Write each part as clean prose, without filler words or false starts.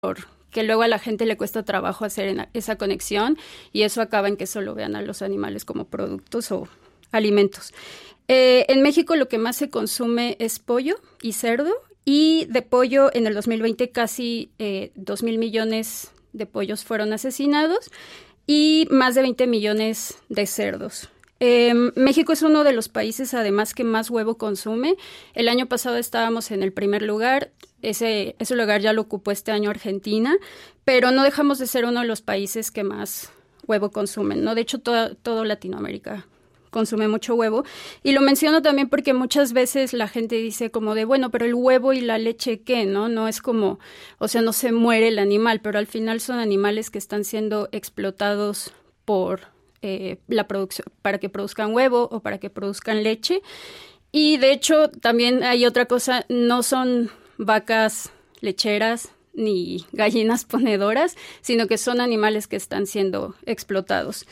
que luego a la gente le cuesta trabajo hacer esa conexión y eso acaba en que solo vean a los animales como productos o alimentos. En México lo que más se consume es pollo y cerdo, y de pollo en el 2020 casi 2,000 millones de pollos fueron asesinados y más de 20 millones de cerdos. México es uno de los países además que más huevo consume. El año pasado estábamos en el primer lugar, ese lugar ya lo ocupó este año Argentina, pero no dejamos de ser uno de los países que más huevo consumen, ¿no? De hecho, todo Latinoamérica consume mucho huevo. Y lo menciono también porque muchas veces la gente dice como de, bueno, pero el huevo y la leche, ¿qué? ¿No? No es como, o sea, no se muere el animal, pero al final son animales que están siendo explotados por la producción, para que produzcan huevo o para que produzcan leche. Y de hecho, también hay otra cosa, no son vacas lecheras ni gallinas ponedoras, sino que son animales que están siendo explotados.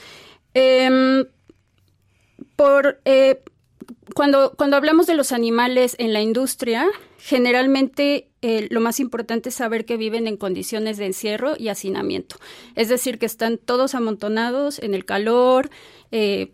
Cuando hablamos de los animales en la industria, generalmente lo más importante es saber que viven en condiciones de encierro y hacinamiento. Es decir, que están todos amontonados en el calor, y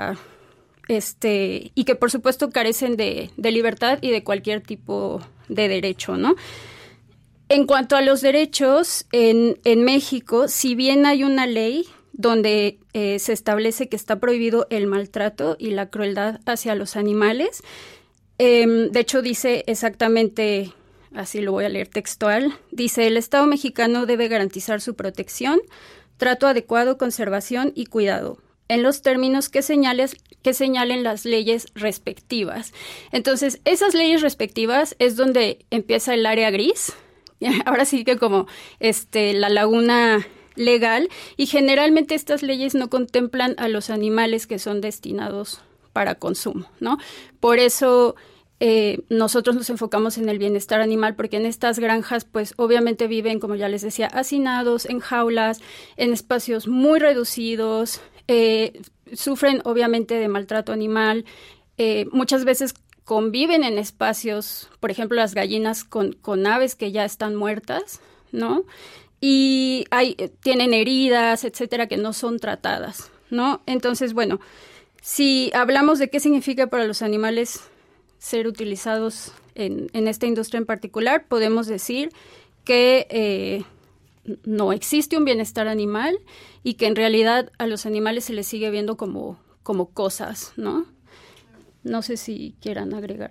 que por supuesto carecen de libertad y de cualquier tipo de derecho, ¿no? En cuanto a los derechos, en México, si bien hay una ley donde se establece que está prohibido el maltrato y la crueldad hacia los animales. De hecho, dice exactamente, así lo voy a leer textual, dice: el Estado mexicano debe garantizar su protección, trato adecuado, conservación y cuidado, en los términos que señalen las leyes respectivas. Entonces, esas leyes respectivas es donde empieza el área gris. Ahora sí que como la laguna legal, y generalmente estas leyes no contemplan a los animales que son destinados para consumo, ¿no? Por eso nosotros nos enfocamos en el bienestar animal, porque en estas granjas, pues obviamente viven, como ya les decía, hacinados, en jaulas, en espacios muy reducidos, sufren obviamente de maltrato animal, muchas veces conviven en espacios, por ejemplo, las gallinas con aves que ya están muertas, ¿no? Y tienen heridas, etcétera, que no son tratadas, ¿no? Entonces, bueno, si hablamos de qué significa para los animales ser utilizados en esta industria en particular, podemos decir que no existe un bienestar animal y que en realidad a los animales se les sigue viendo como cosas, ¿no? No sé si quieran agregar.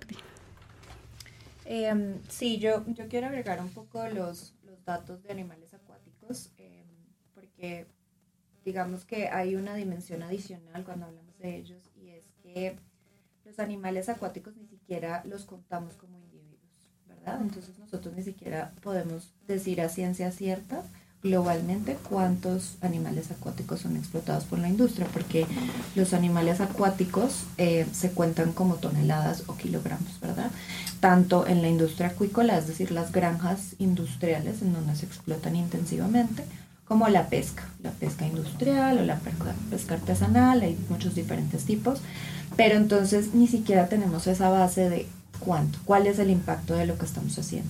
Sí, yo quiero agregar un poco los datos de animales acuáticos, porque digamos que hay una dimensión adicional cuando hablamos de ellos, y es que los animales acuáticos ni siquiera los contamos como individuos, ¿verdad? Entonces nosotros ni siquiera podemos decir a ciencia cierta globalmente cuántos animales acuáticos son explotados por la industria, porque los animales acuáticos se cuentan como toneladas o kilogramos, ¿verdad? Tanto en la industria acuícola, es decir, las granjas industriales en donde se explotan intensivamente, como la pesca industrial o la pesca artesanal, hay muchos diferentes tipos, pero entonces ni siquiera tenemos esa base de cuál es el impacto de lo que estamos haciendo.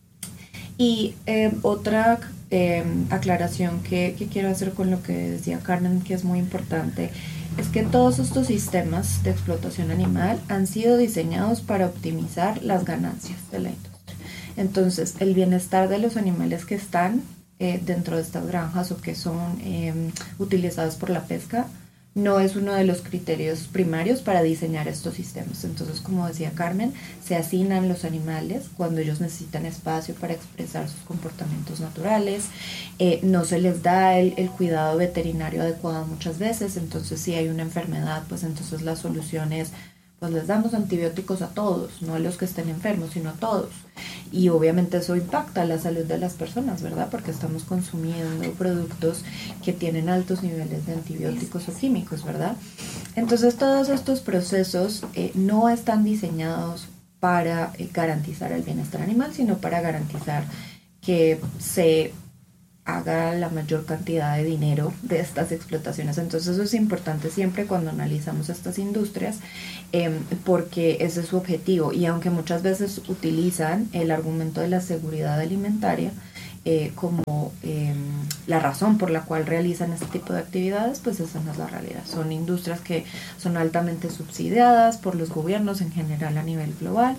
Y otra aclaración que quiero hacer con lo que decía Carmen, que es muy importante, es que todos estos sistemas de explotación animal han sido diseñados para optimizar las ganancias de la industria. Entonces, el bienestar de los animales que están dentro de estas granjas o que son utilizados por la pesca no es uno de los criterios primarios para diseñar estos sistemas. Entonces, como decía Carmen, se hacinan los animales cuando ellos necesitan espacio para expresar sus comportamientos naturales, no se les da el cuidado veterinario adecuado muchas veces, entonces si hay una enfermedad, pues entonces la solución es, pues les damos antibióticos a todos, no a los que estén enfermos, sino a todos. Y obviamente eso impacta la salud de las personas, ¿verdad? Porque estamos consumiendo productos que tienen altos niveles de antibióticos o químicos, ¿verdad? Entonces todos estos procesos no están diseñados para garantizar el bienestar animal, sino para garantizar que se haga la mayor cantidad de dinero de estas explotaciones. Entonces eso es importante siempre cuando analizamos estas industrias, porque ese es su objetivo, y aunque muchas veces utilizan el argumento de la seguridad alimentaria, como la razón por la cual realizan este tipo de actividades, pues esa no es la realidad. Son industrias que son altamente subsidiadas por los gobiernos en general a nivel global,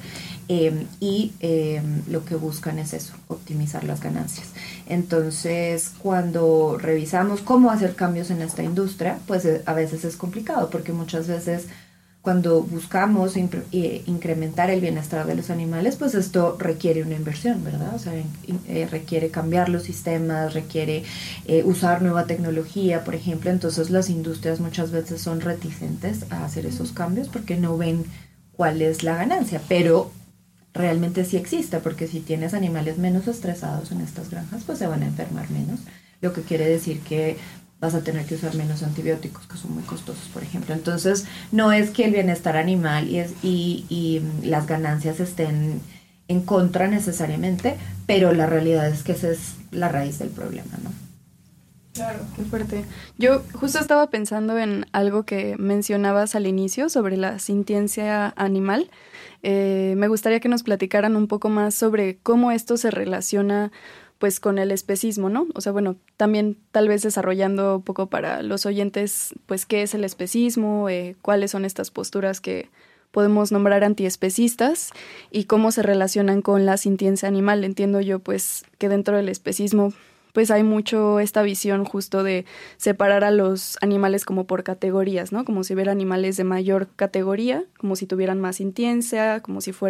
y lo que buscan es eso, optimizar las ganancias. Entonces, cuando revisamos cómo hacer cambios en esta industria, pues a veces es complicado, porque muchas veces cuando buscamos incrementar el bienestar de los animales, pues esto requiere una inversión, ¿verdad? O sea, requiere cambiar los sistemas, requiere usar nueva tecnología, por ejemplo. Entonces las industrias muchas veces son reticentes a hacer esos cambios porque no ven cuál es la ganancia, pero realmente sí existe, porque si tienes animales menos estresados en estas granjas, pues se van a enfermar menos, lo que quiere decir que vas a tener que usar menos antibióticos, que son muy costosos, por ejemplo. Entonces, no es que el bienestar animal y las ganancias estén en contra necesariamente, pero la realidad es que esa es la raíz del problema, ¿no? Claro, qué fuerte. Yo justo estaba pensando en algo que mencionabas al inicio sobre la sintiencia animal. Me gustaría que nos platicaran un poco más sobre cómo esto se relaciona pues con el especismo, ¿no? O sea, bueno, también tal vez desarrollando un poco para los oyentes, pues, ¿qué es el especismo? ¿Cuáles son estas posturas que podemos nombrar antiespecistas? ¿Y cómo se relacionan con la sintiencia animal? Entiendo yo, pues, que dentro del especismo, pues, hay mucho esta visión justo de separar a los animales como por categorías, ¿no? Como si hubiera animales de mayor categoría, como si tuvieran más sintiencia, como si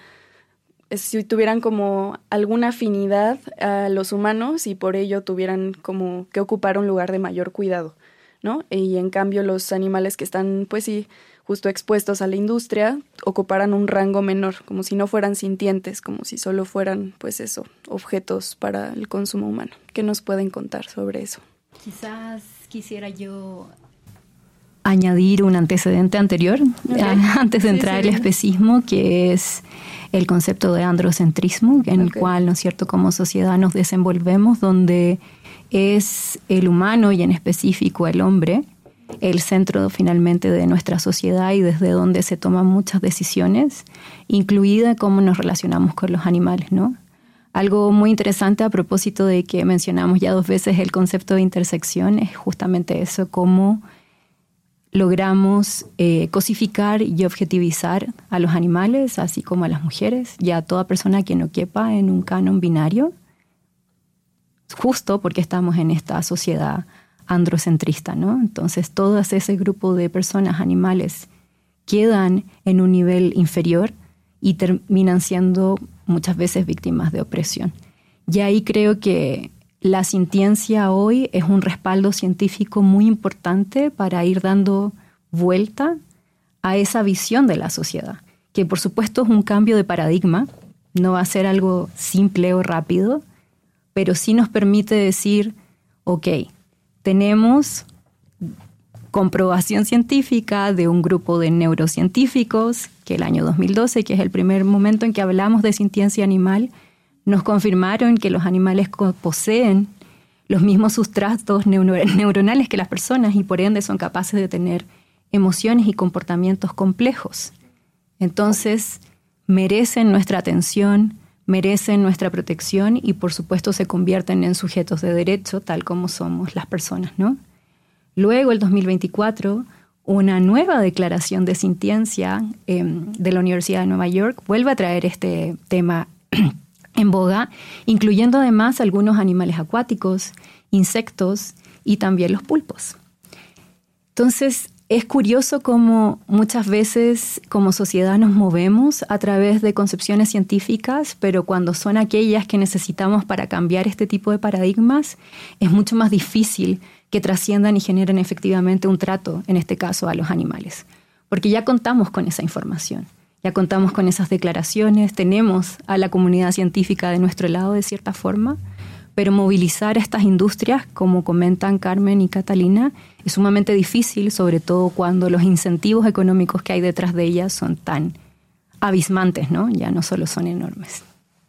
tuvieran como alguna afinidad a los humanos y por ello tuvieran como que ocupar un lugar de mayor cuidado, ¿no? Y en cambio los animales que están, pues sí, justo expuestos a la industria, ocuparan un rango menor, como si no fueran sintientes, como si solo fueran, pues eso, objetos para el consumo humano. ¿Qué nos pueden contar sobre eso? Quizás quisiera yo añadir un antecedente anterior, antes de entrar al especismo, que es el concepto de androcentrismo, en el cual, ¿no es cierto?, como sociedad nos desenvolvemos, donde es el humano y en específico el hombre el centro finalmente de nuestra sociedad y desde donde se toman muchas decisiones, incluida cómo nos relacionamos con los animales, ¿no? Algo muy interesante a propósito de que mencionamos ya 2 veces el concepto de intersección es justamente eso, cómo logramos cosificar y objetivizar a los animales, así como a las mujeres y a toda persona que no quepa en un canon binario, justo porque estamos en esta sociedad androcentrista, ¿no? Entonces, todo ese grupo de personas, animales, quedan en un nivel inferior y terminan siendo muchas veces víctimas de opresión. Y ahí creo que la sintiencia hoy es un respaldo científico muy importante para ir dando vuelta a esa visión de la sociedad, que por supuesto es un cambio de paradigma, no va a ser algo simple o rápido, pero sí nos permite decir, ok, tenemos comprobación científica de un grupo de neurocientíficos que el año 2012, que es el primer momento en que hablamos de sintiencia animal, nos confirmaron que los animales poseen los mismos sustratos neuronales que las personas y por ende son capaces de tener emociones y comportamientos complejos. Entonces, merecen nuestra atención, merecen nuestra protección y por supuesto se convierten en sujetos de derecho tal como somos las personas, ¿no? Luego, el 2024, una nueva declaración de sintiencia de la Universidad de Nueva York vuelve a traer este tema en boga, incluyendo además algunos animales acuáticos, insectos y también los pulpos. Entonces, es curioso cómo muchas veces como sociedad nos movemos a través de concepciones científicas, pero cuando son aquellas que necesitamos para cambiar este tipo de paradigmas, es mucho más difícil que trasciendan y generen efectivamente un trato, en este caso a los animales. Porque ya contamos con esa información, ya contamos con esas declaraciones, tenemos a la comunidad científica de nuestro lado de cierta forma, pero movilizar a estas industrias, como comentan Carmen y Catalina, es sumamente difícil, sobre todo cuando los incentivos económicos que hay detrás de ellas son tan abismantes, ¿no? Ya no solo son enormes.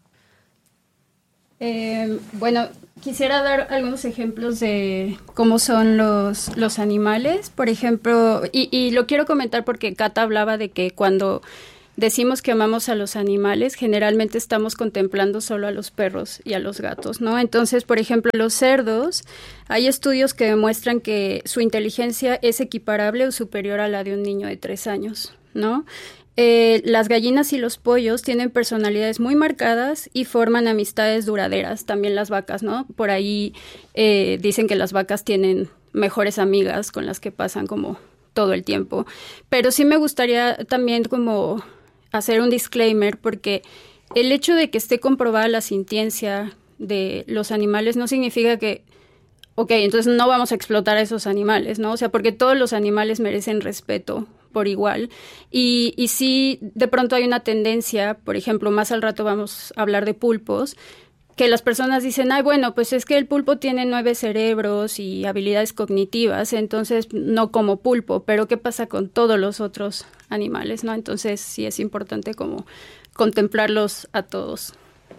Bueno, quisiera dar algunos ejemplos de cómo son los animales. Por ejemplo, y lo quiero comentar porque Cata hablaba de que cuando decimos que amamos a los animales, generalmente estamos contemplando solo a los perros y a los gatos, ¿no? Entonces, por ejemplo, los cerdos, hay estudios que demuestran que su inteligencia es equiparable o superior a la de un niño de 3 años, ¿no? Las gallinas y los pollos tienen personalidades muy marcadas y forman amistades duraderas, también las vacas, ¿no? Por ahí dicen que las vacas tienen mejores amigas con las que pasan como todo el tiempo. Pero sí me gustaría también como hacer un disclaimer, porque el hecho de que esté comprobada la sintiencia de los animales no significa que, ok, entonces no vamos a explotar a esos animales, ¿no? O sea, porque todos los animales merecen respeto por igual. Y sí, de pronto hay una tendencia, por ejemplo, más al rato vamos a hablar de pulpos, que las personas dicen, ay, bueno, pues es que el pulpo tiene 9 cerebros y habilidades cognitivas, entonces no como pulpo, pero ¿qué pasa con todos los otros animales, no? Entonces sí es importante como contemplarlos a todos.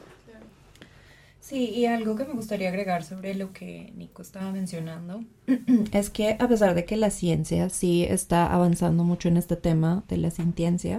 Sí, y algo que me gustaría agregar sobre lo que Nico estaba mencionando es que a pesar de que la ciencia sí está avanzando mucho en este tema de la sintiencia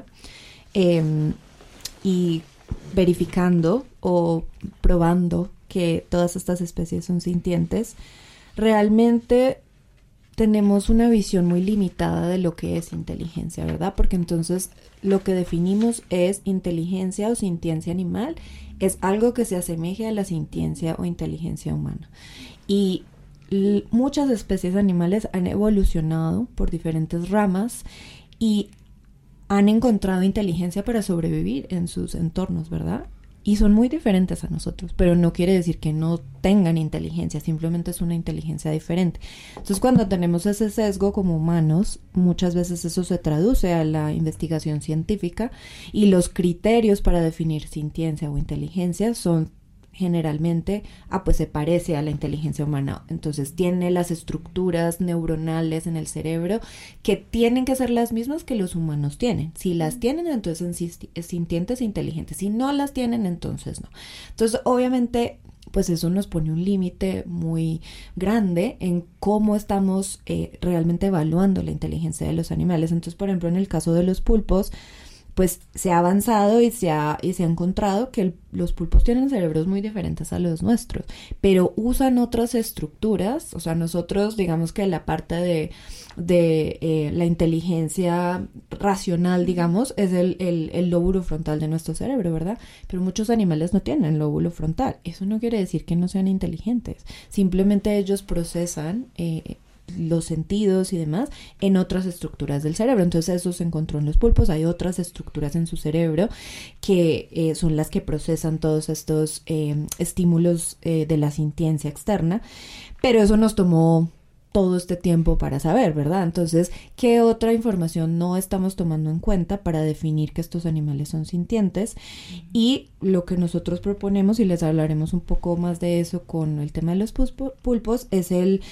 y verificando o probando que todas estas especies son sintientes, realmente tenemos una visión muy limitada de lo que es inteligencia, ¿verdad? Porque entonces lo que definimos es inteligencia o sintiencia animal, es algo que se asemeje a la sintiencia o inteligencia humana. Y muchas especies animales han evolucionado por diferentes ramas y han encontrado inteligencia para sobrevivir en sus entornos, ¿verdad? Y son muy diferentes a nosotros, pero no quiere decir que no tengan inteligencia, simplemente es una inteligencia diferente. Entonces, cuando tenemos ese sesgo como humanos, muchas veces eso se traduce a la investigación científica y los criterios para definir sintiencia o inteligencia son generalmente, pues se parece a la inteligencia humana. Entonces tiene las estructuras neuronales en el cerebro que tienen que ser las mismas que los humanos tienen. Si las tienen, entonces es sintientes e inteligentes. Si no las tienen, entonces no. Entonces, obviamente, pues eso nos pone un límite muy grande en cómo estamos realmente evaluando la inteligencia de los animales. Entonces, por ejemplo, en el caso de los pulpos, pues se ha avanzado y se ha encontrado que los pulpos tienen cerebros muy diferentes a los nuestros, pero usan otras estructuras. O sea, nosotros digamos que la parte de la inteligencia racional, digamos, es el lóbulo frontal de nuestro cerebro, ¿verdad? Pero muchos animales no tienen lóbulo frontal. Eso no quiere decir que no sean inteligentes, simplemente ellos procesan los sentidos y demás en otras estructuras del cerebro. Entonces eso se encontró en los pulpos. Hay otras estructuras en su cerebro que son las que procesan todos estos estímulos de la sintiencia externa, pero eso nos tomó todo este tiempo para saber, ¿verdad? Entonces, ¿qué otra información no estamos tomando en cuenta para definir que estos animales son sintientes? Y lo que nosotros proponemos, y les hablaremos un poco más de eso con el tema de los pulpos, es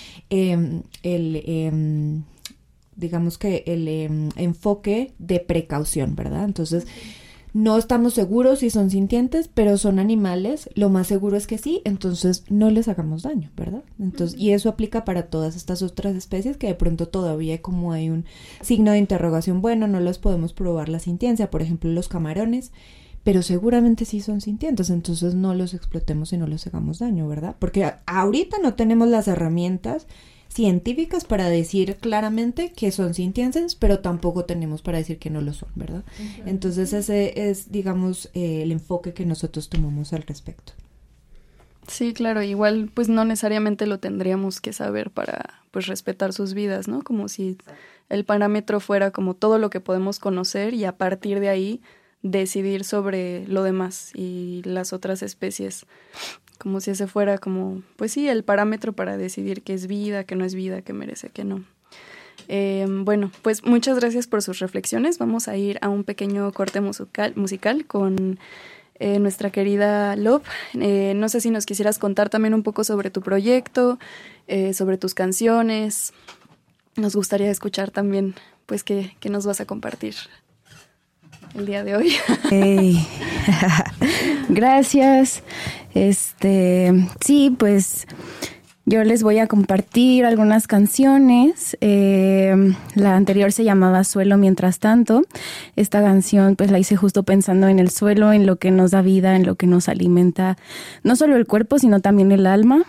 digamos que el enfoque de precaución, ¿verdad? Entonces, no estamos seguros si son sintientes, pero son animales, lo más seguro es que sí, entonces no les hagamos daño, ¿verdad? Entonces, y eso aplica para todas estas otras especies que de pronto todavía como hay un signo de interrogación, bueno, no les podemos probar la sintiencia, por ejemplo los camarones, pero seguramente sí son sintientes, entonces no los explotemos y no les hagamos daño, ¿verdad? Porque ahorita no tenemos las herramientas científicas para decir claramente que son sintientes, pero tampoco tenemos para decir que no lo son, ¿verdad? Okay. Entonces ese es, digamos, el enfoque que nosotros tomamos al respecto. Sí, claro, igual pues no necesariamente lo tendríamos que saber para pues respetar sus vidas, ¿no? Como si el parámetro fuera como todo lo que podemos conocer y a partir de ahí decidir sobre lo demás y las otras especies, como si ese fuera como, pues sí, el parámetro para decidir qué es vida, qué no es vida, qué merece, qué no. Bueno, pues muchas gracias por sus reflexiones. Vamos a ir a un pequeño corte musical con nuestra querida Love. No sé si nos quisieras contar también un poco sobre tu proyecto, sobre tus canciones. Nos gustaría escuchar también, pues, qué nos vas a compartir el día de hoy. Hey. Gracias. Sí, pues Yo les voy a compartir algunas canciones. La anterior se llamaba Suelo Mientras Tanto. Esta canción pues la hice justo pensando en el suelo, en lo que nos da vida, en lo que nos alimenta, no solo el cuerpo, sino también el alma.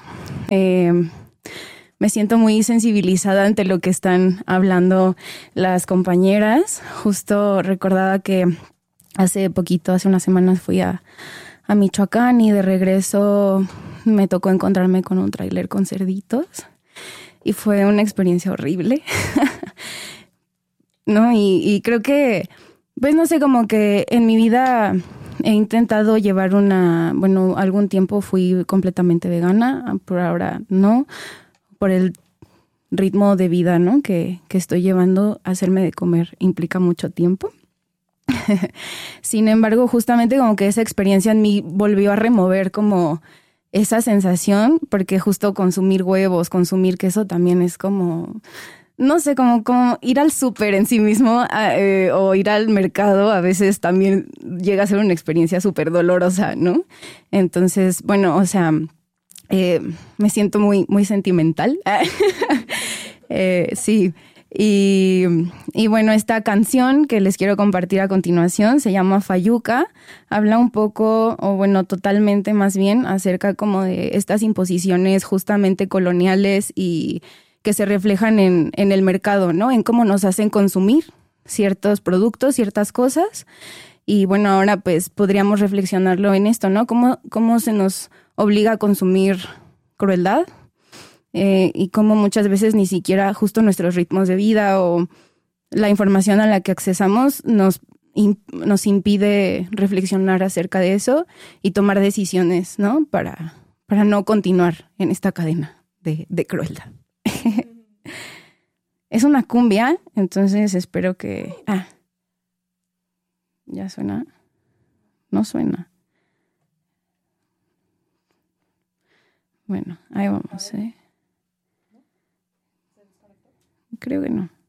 Me siento muy sensibilizada ante lo que están hablando las compañeras. Justo recordaba que hace unas semanas fui a Michoacán y de regreso me tocó encontrarme con un tráiler con cerditos y fue una experiencia horrible. ¿No? Y creo que, pues no sé, como que en mi vida he intentado llevar algún tiempo fui completamente vegana, por ahora no, por el ritmo de vida, ¿no? que estoy llevando. Hacerme de comer implica mucho tiempo. Sin embargo, justamente como que esa experiencia en mí volvió a remover como esa sensación, porque justo consumir huevos, consumir queso también es como, no sé, como ir al súper en sí mismo o ir al mercado a veces también llega a ser una experiencia súper dolorosa, ¿no? Entonces, bueno, o sea, me siento muy, muy sentimental. Sí. Y bueno, esta canción que les quiero compartir a continuación se llama Fayuca. Habla un poco, o bueno, totalmente más bien, acerca como de estas imposiciones justamente coloniales y que se reflejan en el mercado, ¿no? En cómo nos hacen consumir ciertos productos, ciertas cosas. Y bueno, ahora pues podríamos reflexionarlo en esto, ¿no? ¿Cómo se nos obliga a consumir crueldad? Y cómo muchas veces ni siquiera justo nuestros ritmos de vida o la información a la que accesamos nos impide reflexionar acerca de eso y tomar decisiones, ¿no? Para no continuar en esta cadena de crueldad. Es una cumbia, entonces espero que... ¿ya suena? No suena. Bueno, ahí vamos, ¿eh? Creo que no.